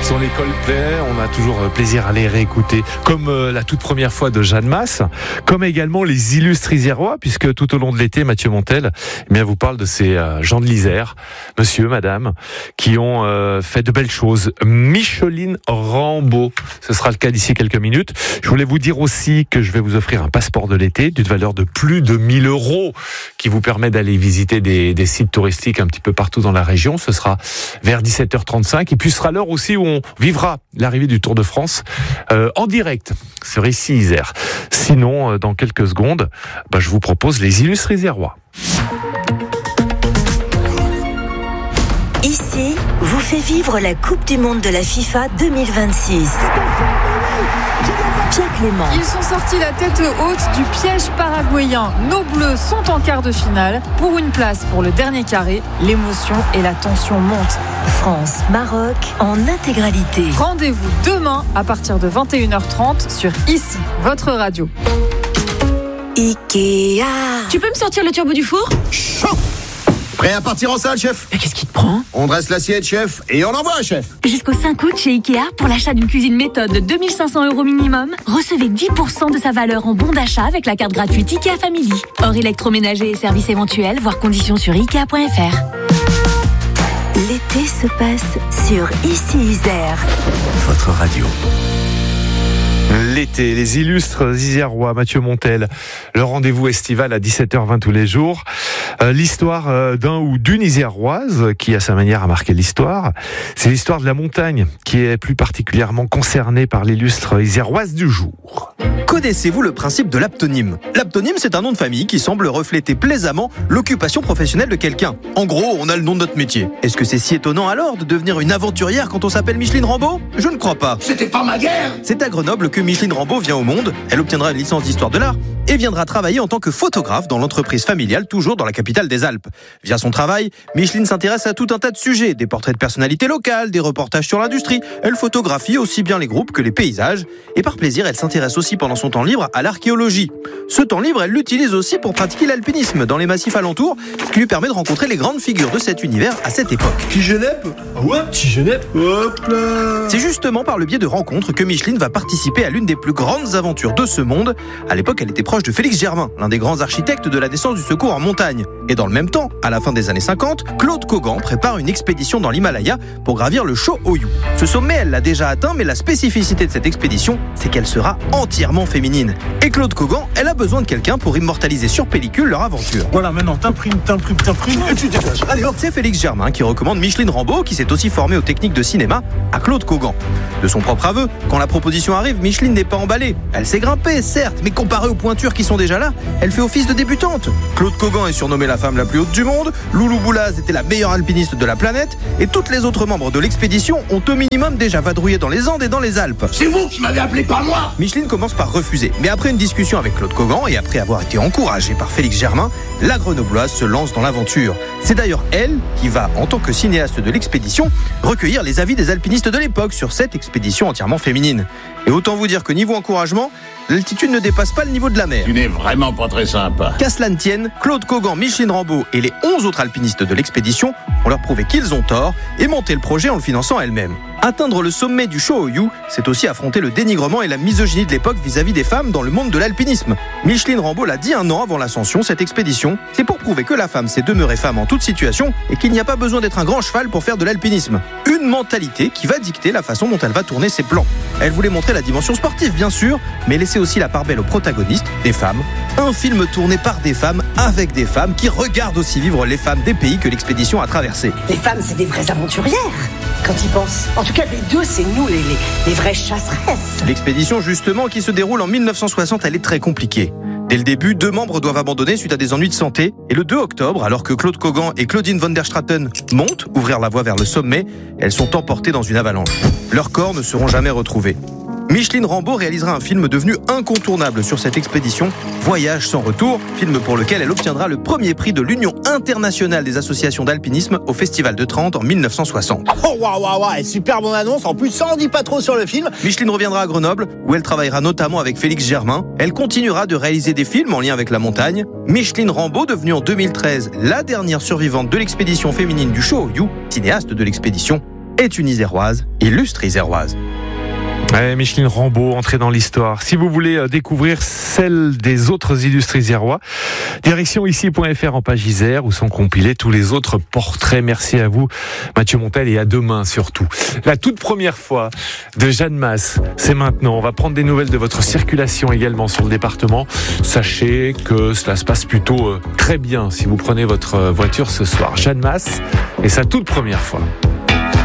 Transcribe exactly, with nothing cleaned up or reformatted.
sont les Coldplay, on a toujours plaisir à les réécouter, comme euh, la toute première fois de Jeanne Masse, comme également les illustres Isérois, puisque tout au long de l'été, Mathieu Montel eh bien, vous parle de ces euh, gens de l'Isère, monsieur, madame, qui ont euh, fait de belles choses. Micheline Rambaud, ce sera le cas d'ici quelques minutes. Je voulais vous dire aussi que je vais vous offrir un passeport de l'été d'une valeur de plus de mille euros qui vous permet d'aller visiter des, des sites touristiques un petit peu partout dans la région. Ce sera vers dix-sept heures trente-cinq et puis ce sera l'heure aussi où on vivra l'arrivée du Tour de France euh, en direct sur Ici Isère. Sinon, euh, dans quelques secondes, bah, je vous propose les illustres isérois. Ici vous fait vivre la Coupe du Monde de la FIFA deux mille vingt-six. Pierre Clément. Ils sont sortis la tête haute du piège paraguayen. Nos Bleus sont en quart de finale pour une place pour le dernier carré. L'émotion et la tension montent. France-Maroc en intégralité. Rendez-vous demain à partir de vingt et une heures trente sur Ici, votre radio. Ikea. Tu peux me sortir le turbo du four ? Chaud. Prêt à partir en salle, chef ? Mais qu'est-ce qui te prend ? On dresse l'assiette, chef, et on envoie, chef. Jusqu'au cinq août chez Ikea, pour l'achat d'une cuisine méthode de deux mille cinq cents euros minimum, recevez dix pour cent de sa valeur en bon d'achat avec la carte gratuite Ikea Family. Hors électroménager et services éventuels, voir conditions sur ikea point f r. L'été se passe sur Ici Isère. Votre radio. L'été, les illustres isérois, Mathieu Montel, le rendez-vous estival à dix-sept heures vingt tous les jours. Euh, l'histoire euh, d'un ou d'une iséroise qui, à sa manière, a marqué l'histoire. C'est l'histoire de la montagne qui est plus particulièrement concernée par l'illustre iséroise du jour. Connaissez-vous le principe de l'aptonyme ? L'aptonyme, c'est un nom de famille qui semble refléter plaisamment l'occupation professionnelle de quelqu'un. En gros, on a le nom de notre métier. Est-ce que c'est si étonnant alors de devenir une aventurière quand on s'appelle Micheline Rambaud ? Je ne crois pas. C'était pas ma guerre. C'est à Grenoble que Micheline Rambaud vient au monde. Elle obtiendra une licence d'histoire de l'art et viendra travailler en tant que photographe dans l'entreprise familiale, toujours dans la capitale des Alpes. Via son travail, Micheline s'intéresse à tout un tas de sujets, des portraits de personnalités locales, des reportages sur l'industrie. Elle photographie aussi bien les groupes que les paysages. Et par plaisir, elle s'intéresse aussi pendant son temps libre à l'archéologie. Ce temps libre, elle l'utilise aussi pour pratiquer l'alpinisme dans les massifs alentours, ce qui lui permet de rencontrer les grandes figures de cet univers à cette époque. Petit Genep ? Ah ouais, petit Genep ? Hop là ! C'est justement par le biais de rencontres que Micheline va participer à l'une des plus grandes aventures de ce monde. À l'époque, elle était proche de Félix Germain, l'un des grands architectes de la descente du secours en montagne. Et dans le même temps, à la fin des années cinquante, Claude Cogan prépare une expédition dans l'Himalaya pour gravir le Cho-Oyu. Ce sommet, elle l'a déjà atteint, mais la spécificité de cette expédition, c'est qu'elle sera entièrement féminine. Et Claude Cogan, elle a besoin de quelqu'un pour immortaliser sur pellicule leur aventure. Voilà, maintenant t'imprimes, t'imprimes, t'imprimes et tu dégages. Allez hop. C'est Félix Germain qui recommande Micheline Rambaud, qui s'est aussi formée aux techniques de cinéma, à Claude Cogan. De son propre aveu, quand la proposition arrive, Micheline n'est pas emballée. Elle s'est grimpée, certes, mais comparée aux pointures qui sont déjà là, elle fait office de débutante. Claude Cogan est surnommée la femme la plus haute du monde, Loulou Boulaz était la meilleure alpiniste de la planète, et toutes les autres membres de l'expédition ont au minimum déjà vadrouillé dans les Andes et dans les Alpes. C'est vous qui m'avez appelé, pas moi. Micheline commence par refuser, mais après une discussion avec Claude Cogan et après avoir été encouragée par Félix Germain, la Grenobloise se lance dans l'aventure. C'est d'ailleurs elle qui va, en tant que cinéaste de l'expédition, recueillir les avis des alpinistes de l'époque sur cette expédition entièrement féminine. Et autant vous dire que niveau encouragement, l'altitude ne dépasse pas le niveau de la mer. Tu n'es vraiment pas très sympa. Qu'à cela ne tienne, Claude Cogan, Micheline Rambaud et les onze autres alpinistes de l'expédition ont leur prouvé qu'ils ont tort et monté le projet en le finançant elles-mêmes. Atteindre le sommet du Cho-Oyu, c'est aussi affronter le dénigrement et la misogynie de l'époque vis-à-vis des femmes dans le monde de l'alpinisme. Micheline Rambaud l'a dit un an avant l'ascension, cette expédition, c'est pour prouver que la femme sait demeurer femme en toute situation et qu'il n'y a pas besoin d'être un grand cheval pour faire de l'alpinisme. Une mentalité qui va dicter la façon dont elle va tourner ses plans. Elle voulait montrer la dimension sportive, bien sûr, mais laisser aussi la part belle aux protagonistes, des femmes. Un film tourné par des femmes, avec des femmes, qui regardent aussi vivre les femmes des pays que l'expédition a traversés. Les femmes, c'est des vraies aventurières, quand ils pensent. En tout cas, les deux, c'est nous, les, les, les vraies chasseresses. L'expédition, justement, qui se déroule en mille neuf cent soixante, elle est très compliquée. Dès le début, deux membres doivent abandonner suite à des ennuis de santé. Et le deux octobre, alors que Claude Cogan et Claudine von der Straten montent, ouvrir la voie vers le sommet, elles sont emportées dans une avalanche. Leurs corps ne seront jamais retrouvés. Micheline Rambaud réalisera un film devenu incontournable sur cette expédition, Voyage sans retour, film pour lequel elle obtiendra le premier prix de l'Union internationale des associations d'alpinisme au Festival de Trente en mille neuf cent soixante. Oh waouh waouh waouh, super bonne annonce, en plus ça en dit pas trop sur le film. Micheline reviendra à Grenoble, où elle travaillera notamment avec Félix Germain. Elle continuera de réaliser des films en lien avec la montagne. Micheline Rambaud, devenue en deux mille treize la dernière survivante de l'expédition féminine du Cho-Oyu, cinéaste de l'expédition, est une Iséroise, illustre Iséroise. Ouais, Micheline Rambaud, entrée dans l'histoire. Si vous voulez découvrir celle des autres illustres isérois, direction ici point f r en page Isère où sont compilés tous les autres portraits. Merci à vous, Mathieu Montel, et à demain surtout. La toute première fois de Jeanne Masse, c'est maintenant. On va prendre des nouvelles de votre circulation également sur le département. Sachez que cela se passe plutôt très bien si vous prenez votre voiture ce soir. Jeanne Masse et sa toute première fois.